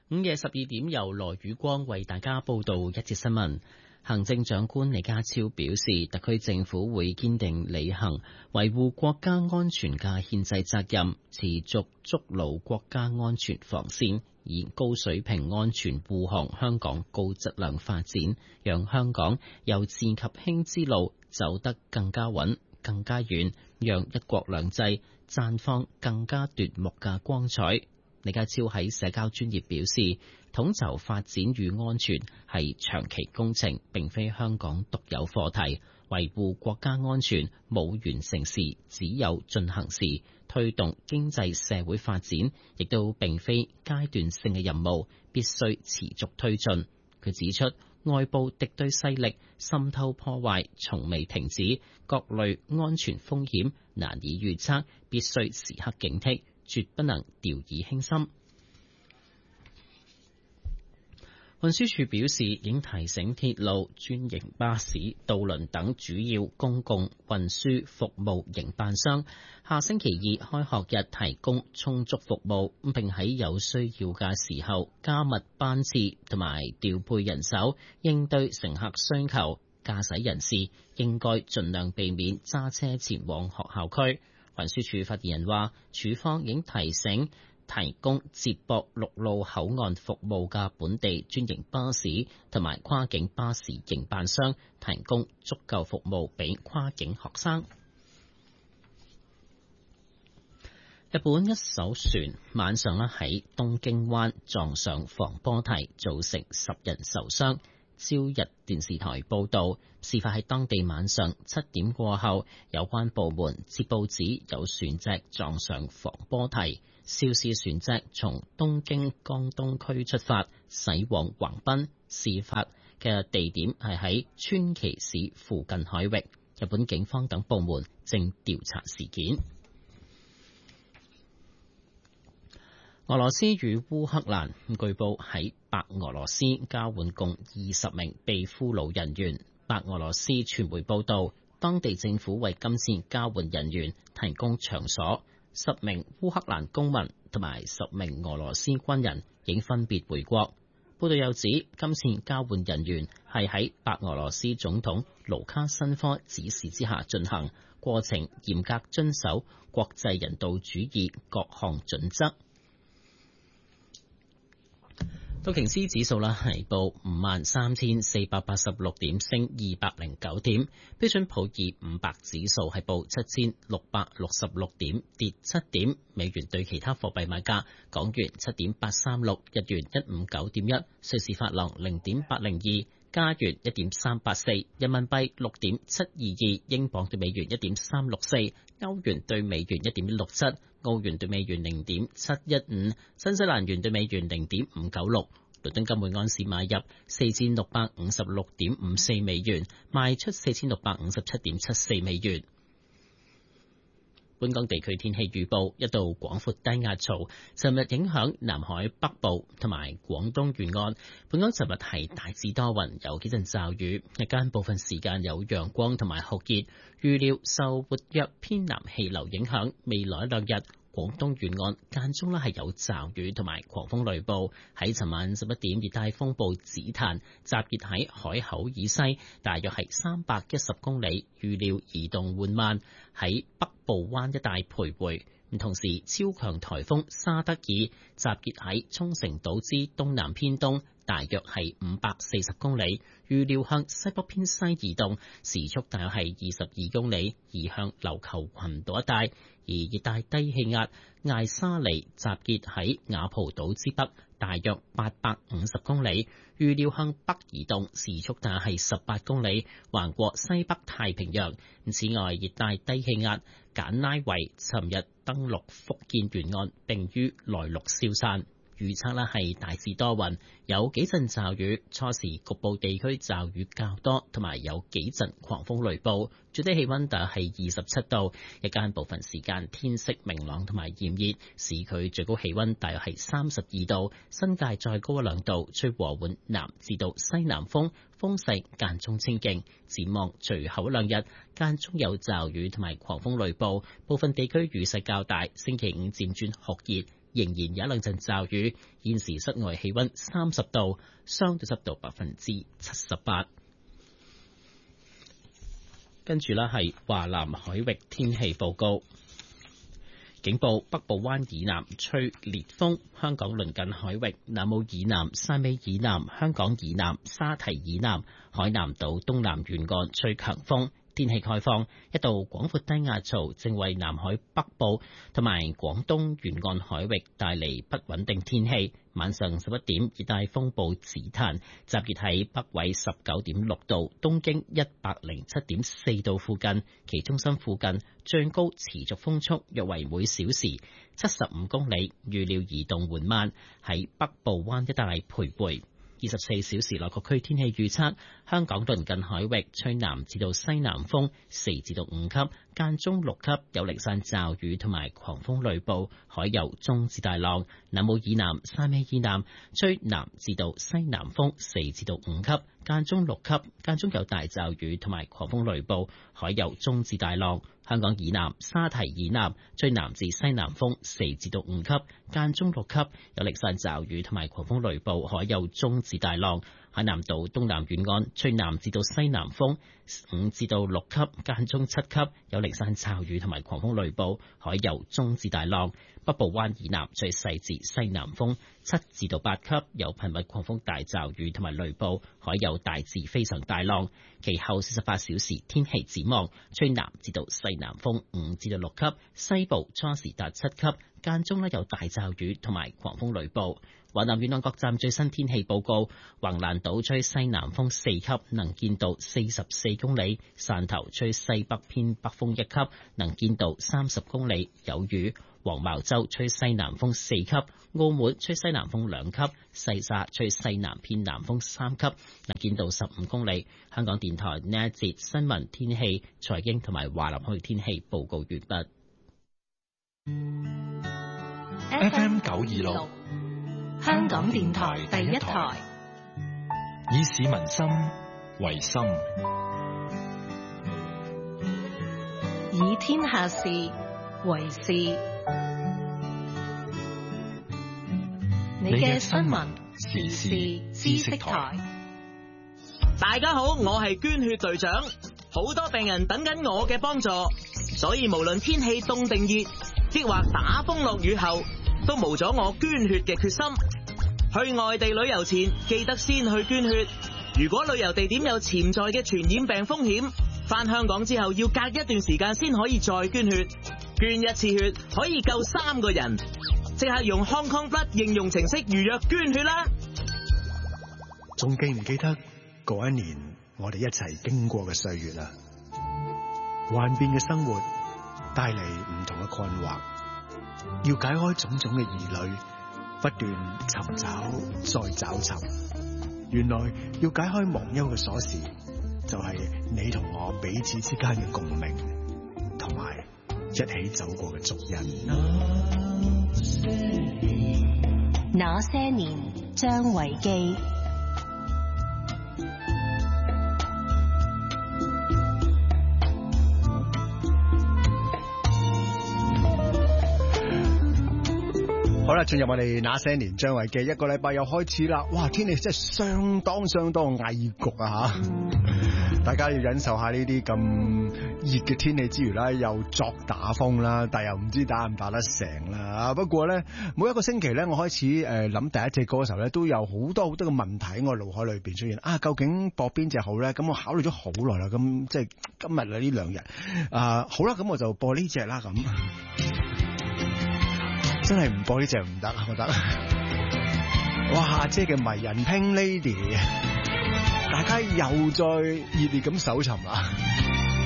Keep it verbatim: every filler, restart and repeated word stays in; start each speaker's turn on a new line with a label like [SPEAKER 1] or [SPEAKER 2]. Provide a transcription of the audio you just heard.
[SPEAKER 1] 午夜十二點由羅宇光為大家報道一節新聞。行政長官李家超表示，特區政府會堅定履行維護國家安全嘅憲制責任，持續築牢國家安全防線，以高水平安全護航香港高質量發展，讓香港由治及興之路走得更加穩、更加遠，讓一國兩制綻放更加奪目嘅光彩。李家超喺社交專頁表示，統籌發展與安全係長期工程，並非香港獨有課題。維護國家安全冇完成時，只有進行時。推動經濟社會發展，亦都並非階段性嘅任務，必須持續推進。佢指出，外部敵對勢力滲透破壞從未停止，各類安全風險難以預測，必須時刻警惕，絕不能掉以輕心。運輸署表示，已經提醒鐵路、專營巴士、渡輪等主要公共運輸服務營辦商，下星期二開學日提供充足服務，並喺有需要嘅時候加密班次同埋調配人手，應對乘客需求。駕駛人士應該盡量避免揸車前往學校區。運輸署發言人話，署方已經提醒提供接駁陸路口岸服務嘅本地專營巴士同埋跨境巴士營辦商，提供足夠服務俾跨境學生。日本一艘船晚上咧喺東京灣撞上防波堤，造成十人受傷。朝日電視台報導，事發喺當地晚上七點過後，有關部門接報指有船隻撞上防波堤，肇事船隻從東京江東區出發，駛往橫濱。事發嘅地點係喺川崎市附近海域，日本警方等部門正調查事件。俄羅斯與烏克蘭據報喺白俄羅斯交換共二十名被俘虜人員。白俄羅斯傳媒報道，當地政府為今次交換人員提供場所，十名烏克蘭公民同埋十名俄羅斯軍人已經分別回國。報道又指，今次交換人員係喺白俄羅斯總統盧卡申科指示之下進行，過程嚴格遵守國際人道主義各項準則。道瓊斯指數啦係報五萬三千四百八十六點，升二百零九點。標準普爾五百指數係報七千六百六十六點，跌七點。美元對其他貨幣買價：港元七點八三六，日元一五九點一，瑞士法郎零點八零二，加元一點三八四，人民幣六點七二二，英鎊對美元一點三六四，歐元對美元一點六七。澳元對美元零點七一五，新西蘭元對美元零點五九六。倫敦金每安士買入四千六百五十六點五四美元，賣出四千六百五十七點七四美元。本港地區天氣預報：一道廣闊低壓槽尋日影響南海北部同埋廣東沿岸。本港尋日係大致多雲，有幾陣驟雨，日間部分時間有陽光同埋酷熱。預料受活躍偏南氣流影響，未來兩日廣東沿岸間中咧係有驟雨同埋狂風雷暴。喺尋晚十一點，熱帶風暴紫檀集結喺海口以西，大約係三百一十公里，預料移動緩慢，喺北部灣一帶徘徊。同時，超強颱風沙德爾集結喺沖繩島之東南偏東，大約係五百四十公里，預料向西北偏西移動，時速大約係二十二公里，移向琉球群島一帶。而熱帶低氣壓艾沙尼集結喺雅蒲島之北，大約八百五十公里，預料向北移動，時速大約係十八公里，橫過西北太平洋。此外，熱帶低氣壓簡拉維尋日登陸福建沿岸，並於內陸消散。預測咧係大致多雲，有幾陣驟雨，初時局部地區驟雨較多，同埋有幾陣狂風雷暴。最低氣溫大約係二十七度，日間部分時間天色明朗同埋炎熱，市區最高氣溫大約係三十二度，新界再高一兩度，吹和緩南至到西南風，風勢間中清勁。展望隨後兩日間中有驟雨同埋狂風雷暴，部分地區雨勢較大。星期五漸轉酷熱， 仍然有一兩陣驟雨。現時室外氣溫三十度，相對濕度百分之七十八。跟住呢係華南海域天氣報告。警報：北部灣以南吹烈風，香港鄰近海域南澳以南、汕尾以南、香港以南、沙堤以南、海南島東南沿岸吹強風。天氣概況：一道廣闊低壓槽正為南海北部同埋廣東沿岸海域帶嚟不穩定天氣。晚上十一點，熱帶風暴子彈集結喺北緯十九點六度、東經一百零七點四度附近，其中心附近最高持續風速約為每小時七十五公里，預料移動緩慢，喺北部灣一帶徘徊。二十四小時內各區天氣預測：香港鄰近海域吹南至到西南風四至到五級，間中六級，有零散驟雨同埋狂風雷暴，海有中至大浪。南澳以南、汕尾以南吹南至到西南風四至到五級，間中六級，間中有大驟雨同埋狂風雷暴，海有中至大浪。香港以南、沙堤以南吹南至西南風四至到五級，間中六級，有零散驟雨同埋狂風雷暴，海有中至大浪。海南島東南沿岸吹南至到西南風五至到六級，間中七級，有零散驟雨同埋狂風雷暴，海有中至大浪。北部灣以南吹西至西南風七至到八級，有頻密狂風大驟雨同埋雷暴，海有大至非常大浪。其後四十八小時天氣展望：吹南至到西南風五至到六級，西部初時達七級，間中咧有大驟雨同埋狂風雷暴。華南沿岸各站最新天氣報告：橫瀾島吹西南風四級，能見度四十四公里；汕頭吹西北偏北風一級，能見度三十公里，有雨；黃茅洲吹西南風四級，澳門吹西南風兩級，西沙吹西南偏南風三級，能見度十五公里。香港電台呢一節新聞天氣、財經同埋華南海天氣報告完畢。
[SPEAKER 2] F M 九二六。
[SPEAKER 3] 香港電台第一台，
[SPEAKER 2] 以市民心為心，
[SPEAKER 3] 以天下事為事。你嘅新聞時事知識台。
[SPEAKER 4] 大家好，我係捐血隊長，好多病人等緊我嘅幫助，所以無論天氣凍定熱，抑或打風落雨後，都無咗我捐血嘅決心。去外地旅遊前，記得先去捐血。如果旅遊地點有潛在嘅傳染病風險，返香港之後要隔一段時間先可以再捐血。捐一次血可以救三個人，即刻用 Hong Kong Blood 應用程式預約捐血啦。
[SPEAKER 5] 仲記唔記得嗰一年我哋一齊經過嘅歲月啊？幻變嘅生活帶嚟唔同嘅困惑，要解開種種嘅疑慮，不斷尋找再找尋。原來要解開忘憂嘅鎖匙，就係你同我彼此之間嘅共鳴，同埋一起走過嘅足印。
[SPEAKER 3] 那些年，張維基。
[SPEAKER 5] 好啦，進入我哋那些年張維基，一個禮拜又開始啦。哇，天氣真係相當相當翳焗啊吓！大家要忍受下呢啲咁熱嘅天氣之餘啦，又作打風啦，但又唔知打唔打得成啦。不過咧，每一個星期咧，我開始誒諗第一隻歌嘅時候咧，都有好多好多嘅問題喺我腦海裏邊出現。啊，究竟播邊隻好咧？咁我考慮咗好耐啦。咁即係今日啊呢兩日啊，好啦，咁我就播呢隻啦咁。真係唔播呢隻唔得，我覺得。哇，阿姐嘅迷人 Pink Lady，大家又再熱烈咁搜尋啦。